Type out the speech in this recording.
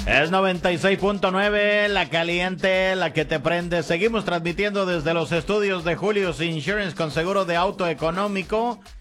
Es 96.9, la caliente, la que te prende. Seguimos transmitiendo desde los estudios de Julius Insurance con seguro de auto económico.